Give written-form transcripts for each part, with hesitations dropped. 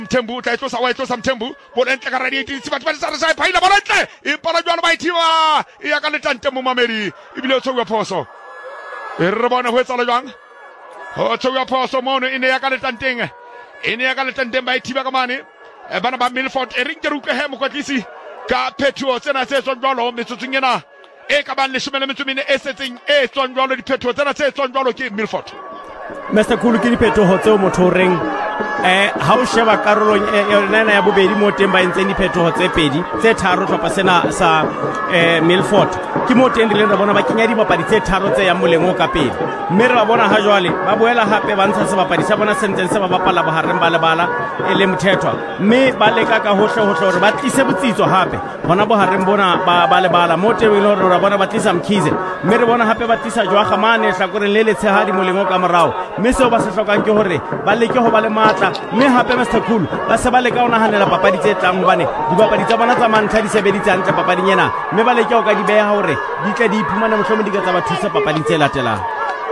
Mthembu tla itlosa wa itlosa Mthembu bona ntle ka radiate batho ba sa re sa phaila bona ntle e pala jwalo ba ithiwa e ya ka letante mo mamedi ibile o tswa phoso re bona ho etsa jwang ho tswa phoso mono ine ya ka letanteng ene ya ka letanteng ba ithiba ka mane bana ba Milford e rinke ruke he mokotlisi ka phetho tsena tse tswa jwalo metsotsong ena e ka ba le 10 e setseng e tswa jwalo di phetho tsena tse tswa jwalo ke Milford Mr. Khulu ke diphetho tseo motho reng ha o sheba karolong yona ya bobedi mo teng ba entseng diphetho tse pedi tse tharo tlhopha sena sa Milford ke mo teng dileng re bona ba kenya dibapadi tse tharo tse ya molengo ka pele mme re ba bona ha jwale ba boela hape ba ntsha sebapadi sa bona sentseng se ba bapala bohareng ba lebala e le Mthethwa mme ba leka ka hohle hore ba tlise botsitso hape bona bohareng bona ba lebala mo teng le hore ra bona ba tlisa Mkhize mme re bona hape ba tlisa Jwaga mane hlakoreng le letshehadi molengo ka morao mme seo ba se hlokang ke hore ba leke ho ba le matla mme hape Mr. Khulu ba se ba leka ho nahanela papadi tse tlang bane dibapadi tsa bona tsa mantlha di sebeditse hantle papading ena mme ba leke ho ka di beha hore di tle di iphumana mohlomong di ka tsa ba thusa papading tse latelang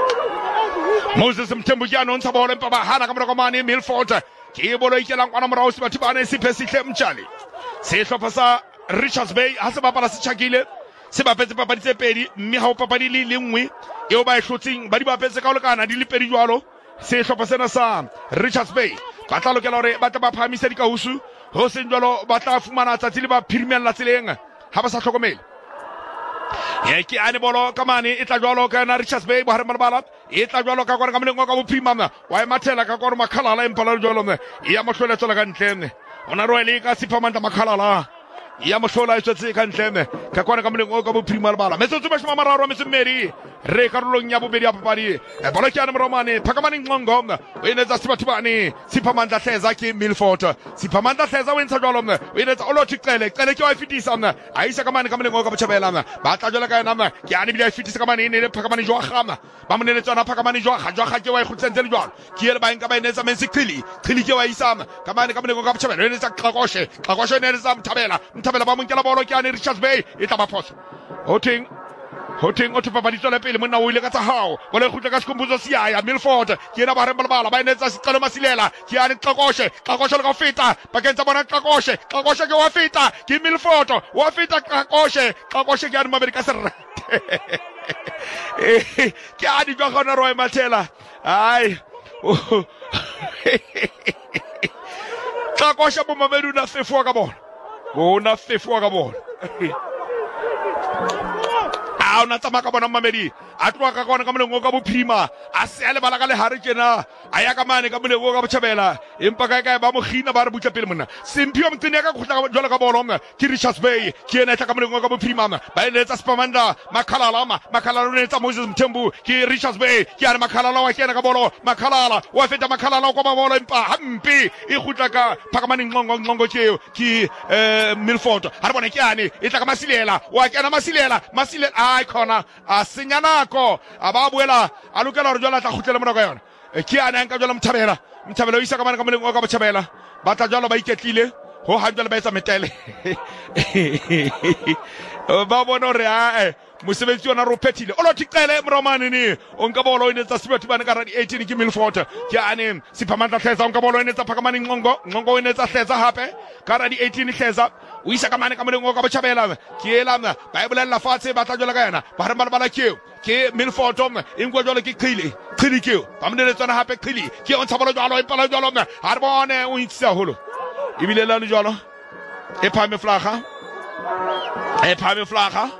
Moses Mthembu ya no ntsha bola empa ba hana ka morao mane Milford ke bolo ikelang kwana morao se batho ba ne se phesihle mtshali se hlopha sa Richards Bay ha se bapala se tshakile se bapetse papadi tse pedi mme ha o papadi le nngwe eo ba e hlotseng ba di bapetse ka lekana di le pedi jwalo se hlopha sena sa Richards Bay ba tla lokela hore ba tla ba phahamisa dikahusu ho seng jwalo ba tla fumana tsatsi le ba phirimella tseleng ha ba sa hlokomele ke ane bolo ka mane e tla jwalo ka na Richards Bay bohare malabala e tla jwalo ka kwana ka molengo ka bophirima wa e mathela ka kwana makhalala empala jwalo ya mohloletso la ka ntlene ona roele ka siphamanda makhalala ya mohlola e tsetse ka ntlene ka kwana ka molengo ka bophirima malabala metsotso ba shoma mararo metso mmedi re karolong ya bobedi ya papadi bolo ke ane moromane phakamane ngqongo o enetsa sibathibane siphamanda hleza ke Milford siphamanda hleza o entsa jwalo o enetsa o lothi qele ke wa fitisa a isa ka mane ka molengo ka botjhabela ba tla jwala ka yena ke ane bile a fitisa ka mane ene le phakamane Jwaga ba mo nenetsa na phakamane Jwaga ke wa ikhutsentse le jwalo ke ele ba enka ba enetsa mense qili ke wa isa ka mane ka molengo ka botjhabela o enetsa Xakoshe ne enetsa Mthabela ba monkela bolo ke ane Richards Bay e tla ba phoso Hoting o tlopa baditswa le pele monna o ile ka tsa hao bola e khutla ka sekhombuzo siaya Milford ke ena ba re balabala ba enetsa sicelo masilela ke ane Xakoshe le ka feta ba kentsa bona Xakoshe ke wa feta ke Milford wa feta Xakoshe ke ane mabedi ka serra ke ane jwa gona roe mathela ai Xakoshe bo mabedi una fefwa ka bona ona tsamaka bona mamedi a tloa ka kwana ka molengo ka bophirima a se a lebala ka lehare tjena a ya ka mane ka molengo ka botjhabela empa kae ba mo gina ba re butla pele monna Simphiwe Mcini ya ka khutla jwalo ka bolo ke Richards Bay ke ena tla ka molengo ka bophirima ba enetsa Siphamanda makhalala o netsa Moses Mthembu ke Richards Bay ke ane makhalala wa kena ka bolo makhalala wa feta makhalala kwa ba bolo empa hampe e khutla ka phakamane ngqongo tjeo ke Milford ha re bona ke ane e tla ka Masilela wa kena Masilela ai khona a senyanako a ba buela a lokela re jwala tla khutlela mona ka yona ke ane nka jwala Mthabela o isa ka mane ka molengo ka botjhabela ba tla jwala ba iketlile ho ha jwala ba etsa metele ba bona re mosebetsi yona ro phethile o lo thiqele moromane ne o nka bolo o inetsa sibathibane ka radi 18 ke Milford ke ane Siphamanda hleza o nka bolo o inetsa phakamane ngqongo o inetsa hleza hape ka radi 18 hleza o isa ka mane ka molengo ka botjhabela ke elana ba e bolella fatshe ba tla jwala ka yena ba re malabala ke Milford ingwe jwalo ke qili ke ba mo nenetsana hape qili ke o ntshabolo jwalo e pala jwalo ha re bone o itsa holo ibile lana jwalo e phame flaga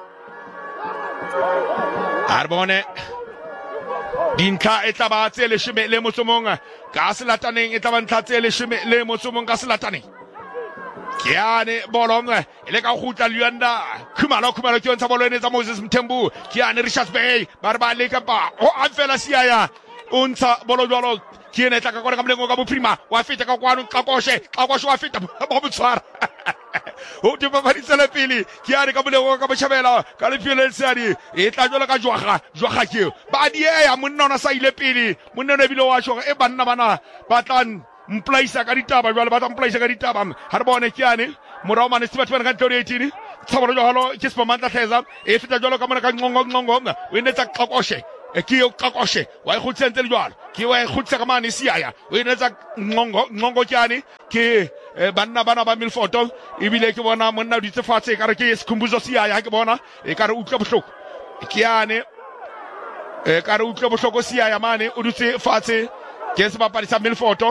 Arbone dintlha e tla ba tse leshome le motsomong ka selataneng e tla ba ntlha tse leshome le motsomong ka selataneng ke ane bolo ile ka khutla Luanda khumalo ke ntsha bolo ene tsa Moses Mthembu ke ane Richards Bay ba re ba leka ba o afela siaya o ntsha bolo jwalo ke ene tla ka kwana ka molengo ka bophirima wa feta ka kwano Xakoshe wa feta ba botshwara o di ba di tsela pele ke ane ka molengo ka botjhabela ka lepile seadi e tla jwala ka Jwaga ke ba di ya monna ona sa ile pele monna ona bile wa shoga e banna bana ba tlan mplaisa ka ditaba jwale ba tla mplaisa ka ditaba ha re bone ke ane morao mane sibatho bana ka 18 tshabolo jwalo ke Siphamanda hleza e feta jwalo ka mona ka ngqongo o inetsa Xakoshe ke yo Qaqoshe wa e khutse ntse le jwalo ke wa e khutse ka mane Siaya o inetsa ngongo kyane ke banna bana ba Milford ibile ke bona monna ditse fatshe ka re ke Sikhumbuzo Siaya ke bona e ka re utlwa bohloko ke yane ka re utlwa bohloko Siaya mane o dutse fatshe ke se bapadi sa Milford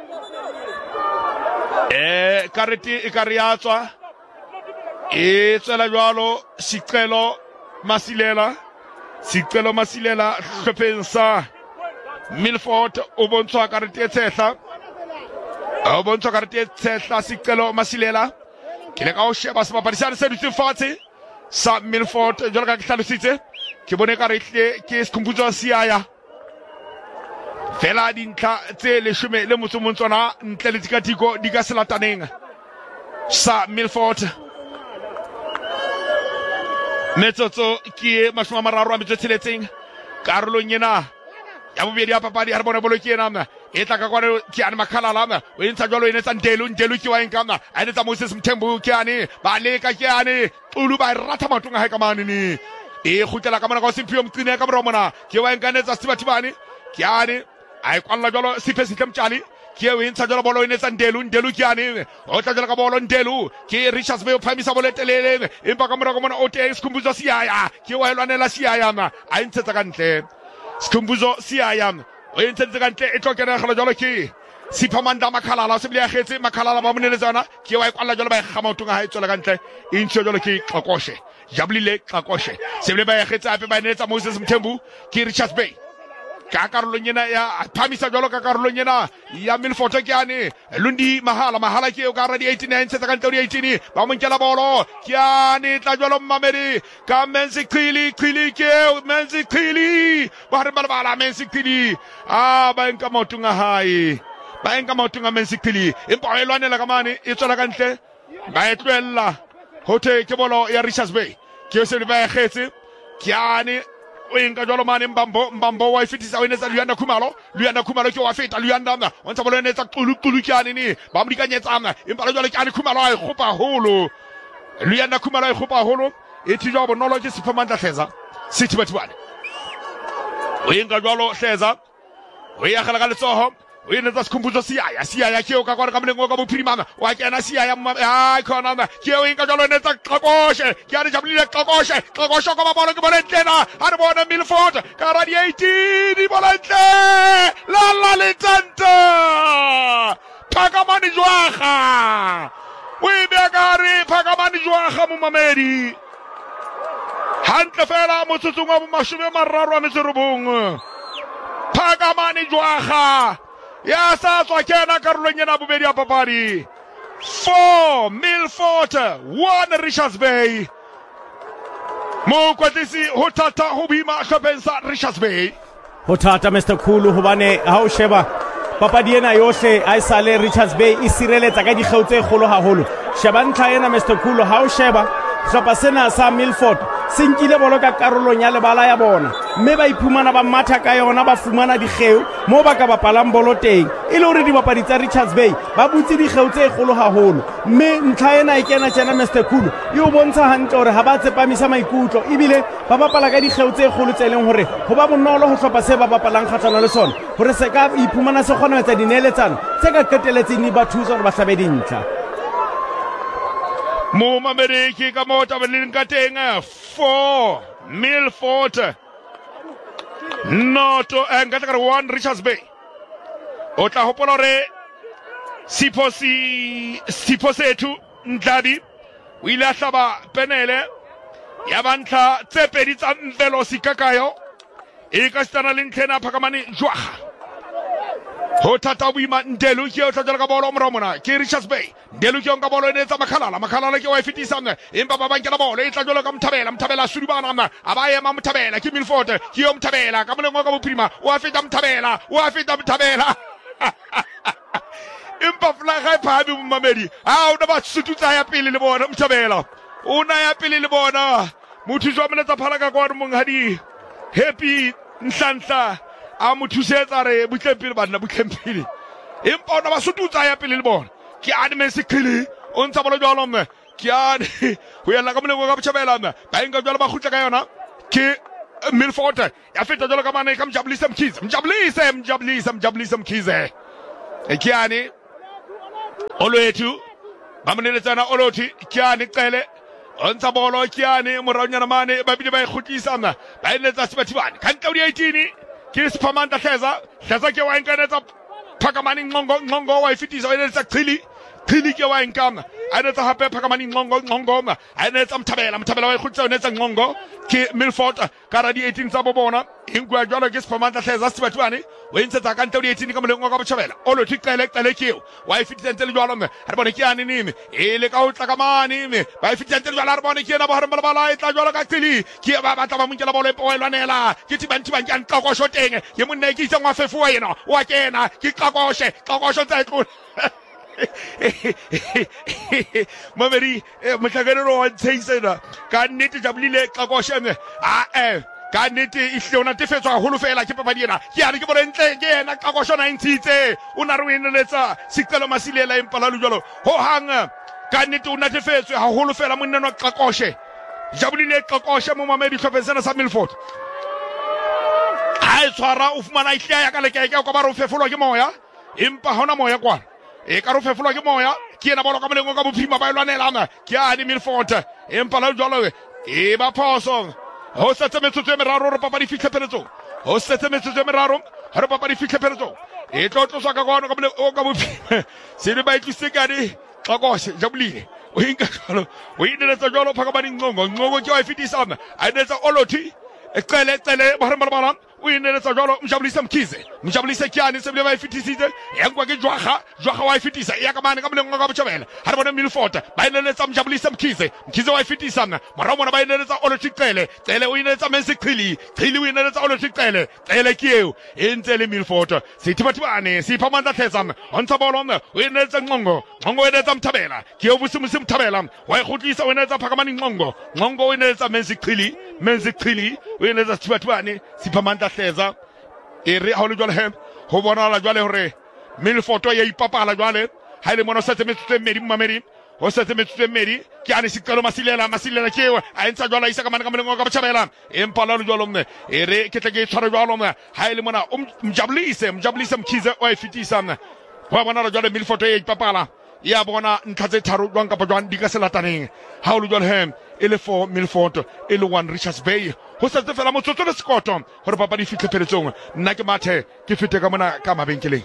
karete e ka re yatswa e tsela jwalo Sicelo Masilela hlopheng sa Milford o bontshwa karete e tshehla Sicelo Masilela ke le ka o sheba sebapadi sa se dutse fatshe sa Milford jwalo ka ke hlalositse ke bone ka re ke Sikhumbuzo Siaya fela dintlha tse 10 le motsomontsona ntle le tikatiko di ka selataneng sa Milford metsotso ke 36 karolong ena ya bobedi ya papadi ha re bona bolo ke ena e tla ka kwano ke ane Makhalala o entsa jwalo ene tsa Ndelu ke wa enkana a ene tsa Moses Mthembu ke ane ba leka ke ane Xulu ba ratha matunga ha ka mane ni e khutela ka mona ka Simphiwe Mcine ka mora mona ke wa enkana tsa Sibathibane ke ane ai kwalla jwalo Siphesihle Mtshali ke o entsa jwalo bolo ene tsa Ndelu ke ane o tla jwalo ka bolo Ndelu ke Richards Bay o phamisa bolo telele empa ka mora o te Sikhumbuzo Siaya ke wa elwanela Siaya a ntsetsa ka ntle Sikhumbuzo Siaya o ntsetsa ka ntle e tlokela galo jwalo ke Siphamanda Makhalala se bile ya khetse Makhalala ba moneletsana ke wa kwalla jwalo ba e gama utunga ha e tswela ka ntle e ntse jwalo ke Qaqoshe Jabulile Qaqoshe se bile ba ya khetse ape ba netsa Moses Mthembu ke Richards Bay ka karolong ena ya phamisa jwalo ka karolong ena ya Milford ke ane Lundi Mahala ke o ka ra di 89 tsa ka ntle di 18 ba mo nkela bolo ke ane tla jwalo Mamedi ka Menzi Qili ke Menzi Qili ba re bala Menzi Qili ba enka motunga hai ba enka motunga Menzi Qili empa e lwanela ka mane e tswela ka ntle ba e tlwella hote ke bolo ya Richards Bay ke se ba e khetse ke ane o enka jwalo mane Mbambo wa ifitisa o enetsa Luyanda Khumalo ke wa feta Luyanda o ntsa bolo enetsa Xulu kyane ni ba mo dikanyetsana empa le jwalo kyane Khumalo a khopa holo Luyanda Khumalo a khopa holo e tijwa bonolo ke Siphamanda Hleza Sithibathibane o enka jwalo Hleza o ya khala ka letsoho o enetsa Sikhumbuzo Siaya ke o ka kwara ka mlengo ka bophirima wa kena Siaya ai khona ke o enka jwalo enetsa Qaqoshe ke a re Jabulile Qaqoshe ka ba bolo ke bola ntena ha re bona Milford ka ra di 18 di bola ntle la letanta Phakamani Jwagga o be ka re Phakamani Jwagga mo Mamedi hantle fela motsotsong wa 39 Phakamani Jwagga ya sa tswa kena karolong ena bobedi ya papadi 4 Milford 1 Richards Bay mo kwatlisi ho thata ho bima hlopheng sa Richards Bay ho thata Mr Khulu hobane ha o sheba papadi ena yohle a isale Richards Bay e sireletsa ka dikgeu tse kgolo haholo sheba ntlha ena Mr Khulu ha o sheba hlopha sena sa Milford se nkile bolo ka karolong ya lebala ya bona mme ba iphumana ba matha ka yona ba fumana dikgeu mo ba ka bapalang bolo teng e le hore dibapadi tsa Richards Bay ba butse dikgeu tse kgolo haholo mme ntlha ena e kena tsena Mr Khulu e o bontsha hantle hore ha ba tsepamisa maikutlo ebile ba bapala ka dikgeu tse kgolo tse leng hore ho ba bonolo ho hlopha se ba bapalang kgatlano le sona hore se ka iphumana se kgona ho etsa dineletsano tse ka qeteletseng ba thusa hore ba hlabe dintlha mo Mamedi ka mota beleng ka teng 4 Milford noto engata ka 1 Richards Bay o tla hopola re Sipho sethu Ndlabi o ile a hlaba penele ya bantla tse pedi tsa Mvelo Sikakayo e ka stana le ntlhena Phakamani Jwagga ho thata boima Ndelu ke o tla ka bolo moromona ke Richards Bay Ndelu ke o nka bolo ene tsa Makhalala ke wa fitisana empa ba bankela bolo e tla jwalo ka Mthabela Sudibana aba ema Mthabela ke Milford ke o Mthabela ka molengo ka bophirima wa feta Mthabela empa flaga e phabi mo Mamedi ha o na ba sututsa ya pele le bona Mthabela o na ya pele le bona motho jwa moletsa phala ka kwa monghadi Happy Nhlanhla a mothusetsa re butlempile bana butlempile empa ona ba sututsa ya pele le bona ke ane Menzi Qili o ntsa bolo jwalo mme ke ane ho ya la ka molengo ka Mthabela ba enka jwalo ba khutla ka yona ke Milford ya feta jalo ka mane ka Mjabulisa Mkhize Kiani Oloetu Bamneletsana Oloti Kiani Qele ontsha bolo Kiani moraunyana mane ba bile ba ikhutisana ba eletsa Sibatibane ka nka 18 ke Siphamanda Hleza ke wa inkanetsa Phakamani Nqongo wa ifitisa eletsa Chili ke wa inkama anetsa hape Phakamani Nqongo anetsa Mthabela wa ikhutisa anetsa Nqongo ke Milford ka di 18 tsa bobona ingwa jalo ke Siphamanda Hleza Sibatibane we ntshetsa ka nka 18 ka molengo ka Botjhabela Olothi Qele keo wa ifitisa ntle le jalo mme ha bone ke yani nime ele ka utla ka mani mme ba ifitisa ntle le jalo ha bone ke na ba haramba bala itla jalo ka Chili ke ba batla ba monkela bolo e poelwanela ke tibanti ke nqaqosho teng ye monna ke itse ngwa fefu wa yena wa kena ke qaqosho tsa tlo Mameri motlhakanelo wa ntsheisena ka nnete Jabulile Qaqoshe ka nnete ihlona tefetswa haholo fela ke papadi ena ke ya re ke bole ntle ke yena Qaqoshe na ntshitse o na re o eneletsa Sicelo Masilela empala le jalo ho hang ka nnete o na tefetswe haholo fela monna wa Qaqoshe Jabulile Qaqoshe mo mamedi tlhophetsena sa Milford ha e tshwara o fumana ihlaya ka lekeke ka ba re o fefolwa ke moya empa hona moya kwa e ka ro fefolwa ke moya ke ena bolo ka molengo ka bophima ba elwanelana ke a di Milford empa la jalo e ba phoso ho setse metsotso e meraro re papadi fitlhe pheletso ho setse metsotso e meraro re papadi fitlhe pheletso e tlotlosa ka kwana ka molengo ka bophima se le ba itlise ka di Qaqoshe Jabulile o inka jalo o ineletsa jalo Phakamani Nqongo ke wa ifitisa a ineletsa Olothi Qele ba haramba o ineletsa jalo Mjabulisa Mkhize Mjabulisa Kiani se bile ba ifitisitse yangwa ke jwaga wa ifitisa ya ka mane ka molengo ka Botjhabela ha re bona Milford ba ineletsa Mjabulisa Mkhize wa ifitisa mara bona ba ineletsa Olothi Qele o ineletsa Menzi Chili o ineletsa Olothi Qele keo e ntse le Milford Sibatibane Siphamanda Hleza ontsha bolo o ineletsa Nqongo o ineletsa Mthabela ke o busimusi Mthabela wa ikhutlisa o ineletsa Phakamani Nqongo o ineletsa Menzi Chili o ineletsa Sibatibane Siphamanda Hleza e re ha le jwale he ho bona la jwale hore Milford ya ipapala jwale ha ile mona setse metsotso mmedi mmamedi ho setse metsotso mmedi ke ane Sicelo Masilela kewa a entsa jwala isa ka mane ka molengo ka Botjhabela empa la jwalo mme e re ke tle ke tshwara jwalo mme ha ile mona Mjabulisa Mkhize o ifitisa mme wa bona la jwale Milford ya ipapala ya bona ntlha tse tharo jwang kapa jwang di ka selataneng ha o le jwale he e le 4 Milford e le 1 Richards Bay ho setse fela motsotso le sekoto hore papadi fitlhe pheletsong nna ke mathe ke fete ka mona ka mabenkeleng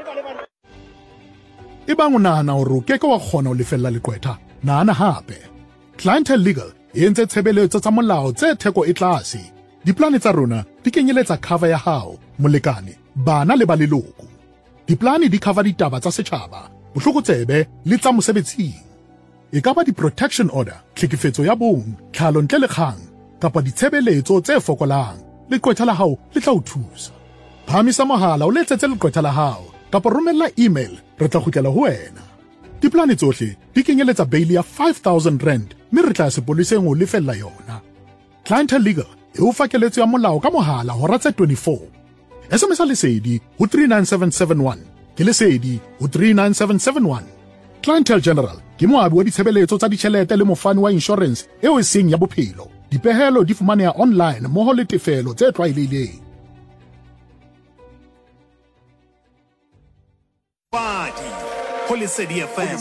e bang o nahana hore o keke wa kgona ho lefella leqwetha nahana hape Clientele Legal e entse tshebeletso tsa molao tse theko e tlase diplane tsa rona di kenyeletsa cover ya hao molekane bana le ba leloko diplane di cover ditaba tsa setjhaba bohlokotsebe le tsa mosebetsing e ka ba di-protection order tlhekefetso ya bong tlhalo ntle le kgang kapa ditshebeletso tse fokolang leqwetha la hao le tla o thusa phamisa mohala o letsetse leqwetha la hao kapa romella email re tla kgutlela ho wena diplane tsohle di kenyeletsa bail ya 5,000 rand mme re tla sepoliseng o lefella yona Clientele Legal e o fakeletso ya molao ka mohala hora tse 24 SMS lesedi ho 39771 ke lesedi ho 39771 Clientele General ke moabi wa ditshebeletso tsa ditjhelete le mofani wa insurance eo e seng ya bophelo dipehelo di fumaneha online mmoho le tefelo tse tlwaelehileng Lesedi FM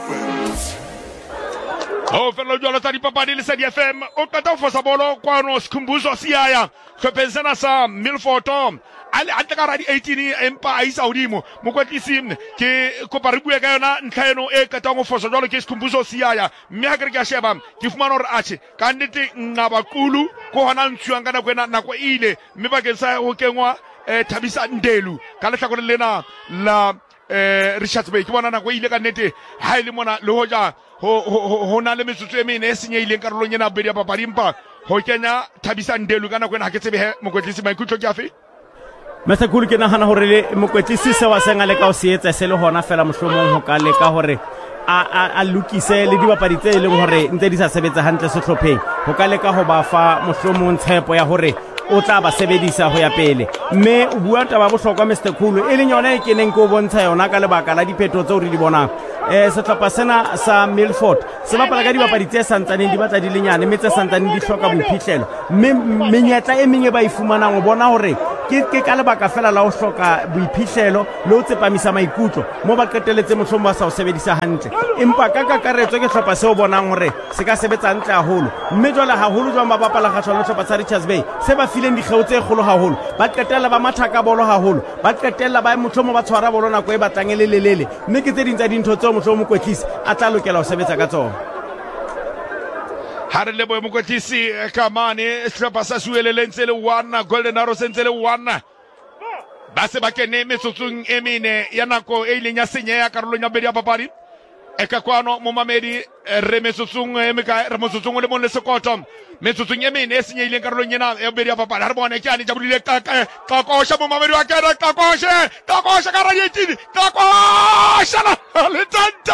ho fela jwalo tsa dipapadi Lesedi FM o qeta ho fosa bolo kwano Sikhumbuzo Siyaya hlopetsana sa Milford ale a tla di 18 empa a isa hodimo mokwetlisi ke kopa re bue ka yona ntlha eno e qetang ho fosa jwalo ke Sikhumbuzo Siyaya mme ha ke sheba ke fumana hore athe ka nnete ngabaqulu ko hona ntshwang ka nako ile mme ba ke sa ho kengwa Thabisa Ndelu ka lehlakore lena la Richards Bay ke bona nako ile ka nnete ha ile mona le hoja ho na le metsotso e mene e senyehileng karolong ena bedi ya papadi empa ho kenya Thabisa Ndelu ka nako ena ha ke tsebe he mokwetlisi maikutlo ke afe Masekulu ke nahana hore le mokwetlisi se wa senga le ka o sietsa se le hona fela mohlomong ho ka le ka hore a lukise le dibapadi tse leng hore ntse di sa sebetsa hantle sehlopheng ho ka le ka ho ba fa mohlomong tshepo ya hore o tla ba sebedisa ho ya pele mme o bua taba bohlokwa Mr Khulu e leng yona e keneng ko bontsha yona ka lebaka la diphetho tseo re di bonang setlhopha sena sa Milford se bapala ka dibapadi tse santsaneng di batla di lenyane mme tse santsaneng di hloka boiphihlelo mme menyetla e meng e ba e fumanang o bona hore ke ka lebaka fela la ho hloka boiphihlelo le ho tsepamisa maikutlo mo ba qeteletse mohlomong ba sa o sebedisa hantle empa ka kakaretso ke hlopha se o bonang hore se ka sebetsa hantle haholo mme jwale haholo jwang ba bapala kgahlano le hlopha sa Richards Bay se ba fileng dikgeo tse kgolo haholo ba qetella ba matha ka bolo haholo ba qetella ba mohlomong ba tshwara bolo nako e batlang e lelelele mme ke tse ding tsa dintho tseo mohlomong mokwetlisi a tla lokela ho sebetsa ka tsona ha re lebohe mokwetlisi Kamane sehlopha sa Suelele ntse le 1 Golden Arrows ntse le 1 ba se ba kene metsotsong e mene ya nako e ileng ya senyeha karolong ya bedi ya papadi eka kwano momamedi re metsotsong e meka re metsotsong le mon le sekoto metsotsong e mene e senyehileng karolong ena ya bedi ya papadi ha re bone ke ane jabulile ka kosha momamedi wa kena ka kosha ka rayetini ka kosha le tanta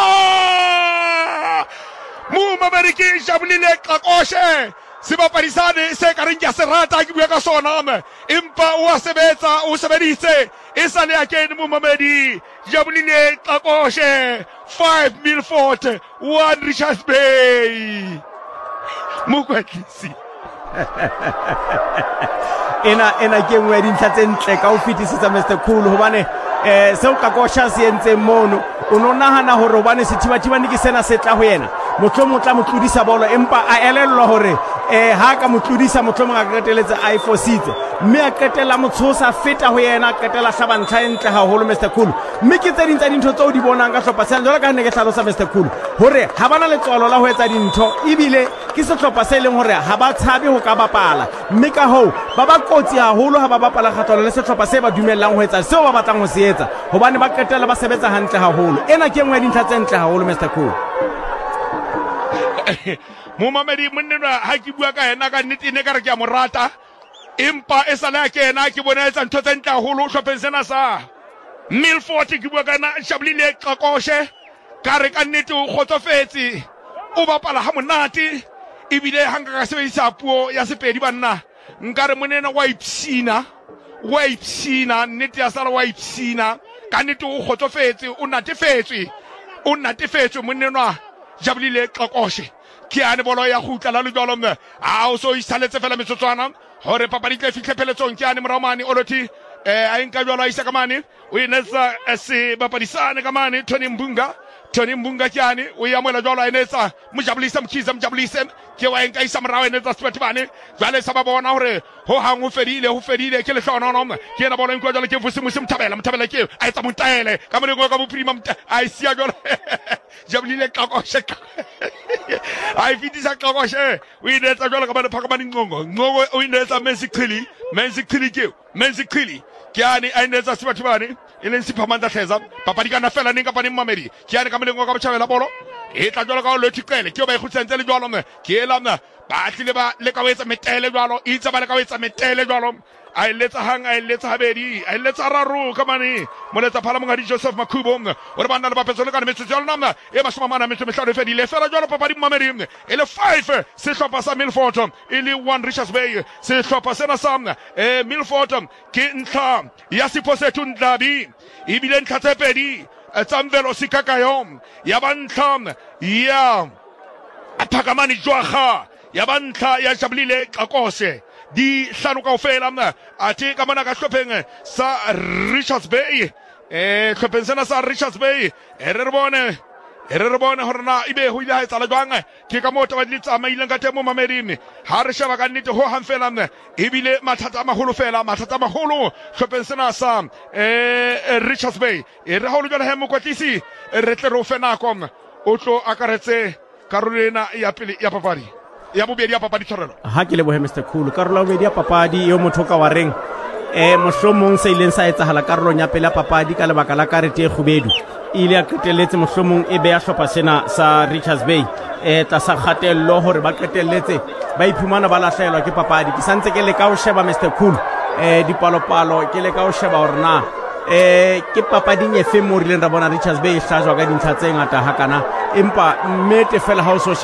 momamedi ke jabulile ka kosha sibaparisane se ka reng ya serata ke bua ka sona empa o sebetsa o sebeditse e sale ya kene momamedi jabulile ka koshe 5 Milford 1 Richards Bay mokwetlisi ena ke nngwe ya dintlha tse ntle ka ho fetisisa Mr Khulu hobane seo ka kosha se entseng mono o no nahana hore hobane sethibathibane ke sena se tla ho yena mohlomong tla motlodisa bolo empa a elellwa hore ha ka motlodisa mohlomong a qeteletse a ifositse mme a qetela motshosa feta ho yena qetela hlabantlha entle haholo Mr Khulu mme ke tse ding tsa dintho tseo di bonang ka hlopha sena jwale ka ne ke hlalosa Mr Khulu hore ha bana letswalo la ho etsa dintho ebile ke sehlopha se leng hore ha ba tshabe ho ka bapala mme ka hoo ba ba kotsi haholo ha ba bapala kgahlano le sehlopha se ba dumellang ho etsa seo ba batlang ho se etsa hobane ba qetela ba sebetsa hantle haholo ena ke nngwe ya dintlha tse ntle haholo Mr Khulu momamedi monnenwa ha ke bua ka yena ka nnete ne ka re ke a morata empa e sala ya kena ke bona etsa ntho tse ntle haholo hlopheng sena sa Milford ke bua ka yena Shablile Qakoshe ka re ka nnete o kgotsofetse o bapala ha monate ebile ha nka ka sebedisa puo ya Sepedi banna nka re monena wa ipsina nnete ya sala wa ipsina ka nnete o kgotsofetse o natefetswe monenwa Shablile Qakoshe ke ane bolo ya khutla la lejalo mme a o so isaletse fela metsotswana hore papadi tle fihle pheletsong ke ane moramane oloti a enka jwalo a isa Kamane o inetsa se bapadisane Kamane Tony Mbunga ke ane o ya mola jwalo a inetsa mojabulisa mkhiza mjabulise ke wa enka isa morawe inetsa Sibetibane jwale sa ba bona hore ho hang ho fedile ke le hlonono ke ena bolo enka jwalo ke vusi mtabela ke a etsa montaele ka mo ngo ka boprima a isia jwalo Jabulile Qakoshe I fitisa Qakoshe o inetsa jwalo ka bana phakamane ngongo o inetsa Menzi Qhili ke ane a inetsa Sibetibane e leng Siphamandla Hleza papadi kana fela neng ka paneng mamedi ke ane ka molengo ka botjhabela bolo e tla jwalo ka o letiqele ke o ba ikhutsentse le jwalo ke elamna ba tlile ba le ka wetsa metele jwalo itse ba le ka wetsa metele jwalo a eletsa habedi a eletsa raro Kamane moletsa phala mongadi Joseph Makhubo o re bana le bapetso le ka metsotso ya lona e ba shomana metso mehlano fedile fela jwalo papadi mamedi e le 5 sehlopha sa Milford e le 1 Richards Bay sehlopha sena sa Milford ke ntlha ya Siphosethu Ndlabi ebile ntlha tse pedi Tsamvelo Sikakayo ya bantla ya Phakamani Jwagha ya bantla ya Shablile Qakoshe di hlano kaofela ate ka mona ka hlopheng sa Richards Bay hlopheng sena sa Richards Bay re re bone hore na ibe ho ile ha etsa la jwang ke ka mota ba tsamaileng ka temo mamerimi ha re sheba ka nnete ho hang fela ebile mathata a maholo hlopheng sena sa Richards Bay re ha o le jwale ha mokwatlisi re tle re o fe nako o tlo akaretse karolena ya pele ya papadi ya bobedi ya papadi tshwarelo ha ke lebohe Mr Khulu karolo ya bobedi ya papadi yo motho ka wa reng mohlomong se ileng sa etsahala karolong ya pele ya papadi ka lebaka la karete e kgubedu ile a qetelletse mohlomong e be ya hlopha sena sa Richards Bay tlasa kgatello hore ba qetelletse ba iphumana ba lahlehelwa ke papadi ke santse ke le ka o sheba Mr Khulu dipalopalo ke le ka o sheba hore na ke papading e fe mo rileng ra bona Richards Bay hlajwa ka dintlha tse ngata hakana empa mmete fela ha o so sheba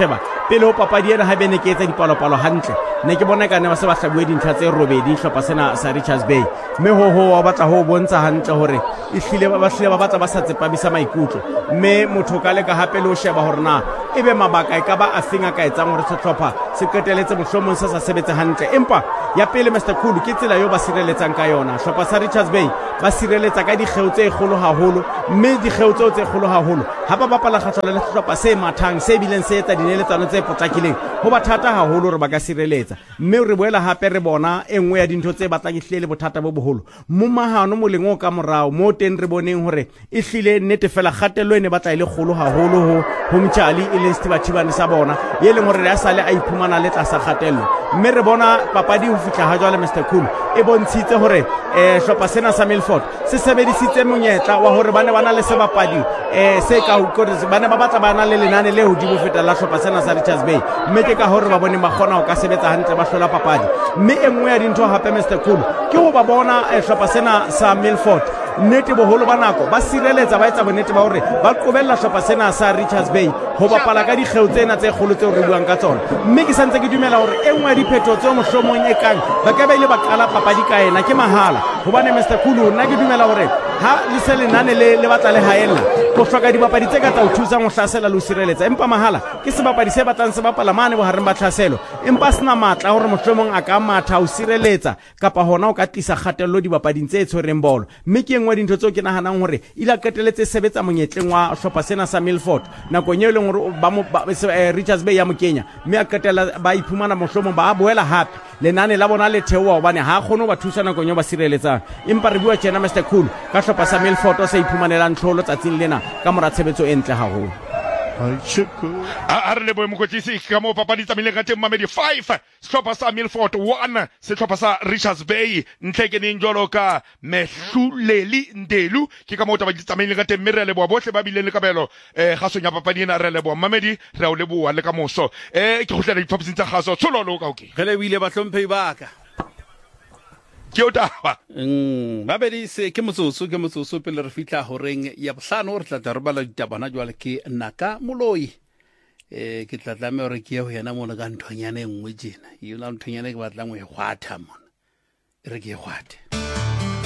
pele ho papadi ena ha bene ke etsa dipalopalo hantle ne ke bona ekane ba se ba hlabue dintlha tse robedi hlopha sena sa Richards Bay mme ho wa batla ho bontsha hantle hore ehlile ba batla ba sa tsepamisa maikutlo mme motho ka le ka hape le ho sheba hore na ebe mabaka e ka ba a feng a ka etsang hore sehlopha se qeteletse mohlomong se sa sebetse hantle empa ya pele Mr Khulu ke tsela yo ba sireletsang ka yona hlopha sa Richards Bay ba sireletsa ka dikgeo tse kgolo haholo mme dikgeo tse kgolo haholo ha ba bapala kgahlano le sehlopha se mathang se bileng se etsa dineletsano tse potlakileng ho ba thata haholo hore ba ka sireletsa mme re boela hape re bona engwe ya dintho tse batlang ihlele bothata bo boholo mo mahano molengo ka morao mo teng re boneng hore ihlile nnete fela kgatello ene batla ile kgolo haholo ho Mtshali e le Stibatshibane sa bona ye leng hore ya sale a iphumana le tlasa kgatello mme re bona papadi ho fihla ha jwale Mr Khulu e bontshitse hore hlopha sena sa Milford se sebedisitse monyetla wa hore bana le sebapadi se ka hukore bana ba batla bana le lenane le hodimo feta la hlopha sena sa Richards Bay mme ke ka hore ba bone ba khona ho ka sebetsa hantle ba hlola papadi mme engwe ya dintho hape Mr Khulu ke ho ba bona hlopha sena sa Milford nnete boholo ba nako ba sireletsa ba etsa bonnete ba hore ba qobella hlopha sena sa Richards Bay ho bapala ka dikgeo tsena tse kgolo tse re buang ka tsona mme ke santse ke dumela hore engwe ya diphetho tse mohlomong e kang ba ka ba ile ba qala papadi ka ena ke mahala hobane Mr Khulu nna ke dumela hore ha le se lenane le batla le haella go hloka dibapadi tse ka tsa o thusa go hlasela le o sireletsa empa mahala ke sebapadi se batlang se bapala mane bo hareng ba tlhaselo empa sena matla hore mohlomong a ka matha o sireletsa kapa hona o ka tlisa kgatello dibapading tse tshwereng bolo mme ke engwe dintho tseo ke nahanang hore ila qeteletse sebetsa monyetleng wa hlopha sena sa Milford nakong e leng hore Richards Bay ya mokenya mme a qetela ba iphumana mohlomong ba boela hape lenane la bona le theoa hobane ha kgone ba thusa nakong yo ba sireletsang empa re bua tjena Mr Khulu ka hlopha sa Milford o sa iphumanelang tlholo tsatsing lena ka mora tshebetso e ntle haholo a re leboe mokotlisi ka mo papadi tsamileng ka teng mamedi 5 sehlopha sa Milford 1 sehlopha sa Richards Bay ntle ke neng jwalo ka Mehluleli Ndelu ke ka mo taba tsamileng ka teng mme re leboa bohle ba bileng le kabelo kgasong ya papadi ena re leboa mamedi re o leboa le ka moso ke go tlela diphaposing tsa kgaso tsololo ka okay re le buile ba hlomphei baka ke o taba babedi se ke motsotso pele re fitla horeng ya bohlano re tla re bala ditabana jwale ke Naka Moloi ke tla tlame hore ke ho yena mona ka nthonyane engwe jena yona nthonyane ke batlang ho e hwatha mona re ke e hwathe